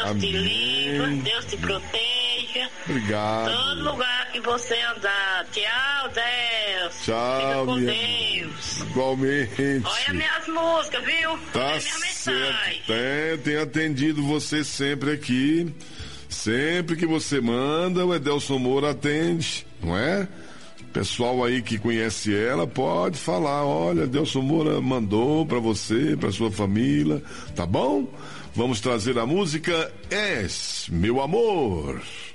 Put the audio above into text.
Deus Amém. te livre, Deus te proteja. Obrigado. Todo lugar que você andar. Tchau, Deus. Tchau, Fica com minha Deus. Igualmente. Olha minhas músicas, viu? Tá Olha minha mensagem. certo. Tem atendido você sempre aqui. Sempre que você manda, o Edelson Moura atende, não é? Pessoal aí que conhece ela pode falar, olha, Edelson Moura mandou pra você, pra sua família, tá bom? Vamos trazer a música És Meu Amor.